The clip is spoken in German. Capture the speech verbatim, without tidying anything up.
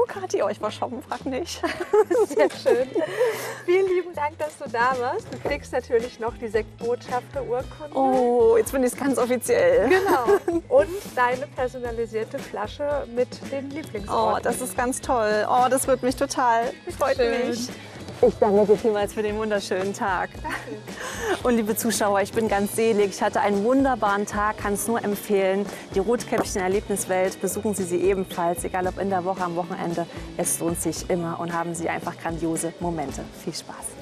Kathi, oh, ich war shoppen, frag nicht. Sehr schön. Vielen lieben Dank, dass du da warst. Du kriegst natürlich noch die Sektbotschafter-Urkunde. Oh, jetzt bin ich es ganz offiziell. Genau. Und deine personalisierte Flasche mit den Lieblingsorten. Oh, das ist ganz toll. Oh, das wird mich total. Freut Schön. mich. Ich danke dir vielmals für den wunderschönen Tag. Danke. Und liebe Zuschauer, ich bin ganz selig. Ich hatte einen wunderbaren Tag, kann es nur empfehlen. Die Rotkäppchen-Erlebniswelt, besuchen Sie sie ebenfalls, egal ob in der Woche, am Wochenende. Es lohnt sich immer und haben Sie einfach grandiose Momente. Viel Spaß.